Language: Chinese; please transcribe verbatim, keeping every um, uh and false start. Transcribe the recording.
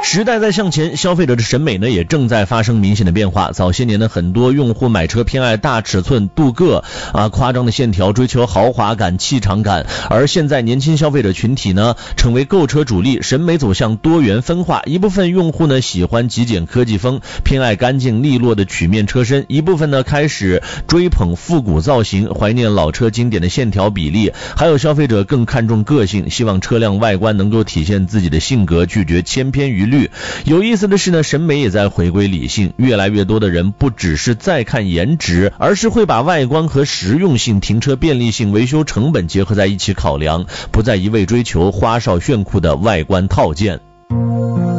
时代在向前，消费者的审美呢也正在发生明显的变化。早些年呢，很多用户买车偏爱大尺寸、镀铬啊、夸张的线条，追求豪华感、气场感。而现在年轻消费者群体呢，成为购车主力，审美走向多元分化。一部分用户呢喜欢极简科技风，偏爱干净利落的曲面车身；一部分呢开始追捧复古造型，怀念老车经典的线条比例。还有消费者更看重个性，希望车辆外观能够体现自己的性格，拒绝千篇一律。有意思的是呢，审美也在回归理性，越来越多的人不只是在看颜值，而是会把外观和实用性、停车便利性、维修成本结合在一起考量，不再一味追求花哨炫酷的外观套件。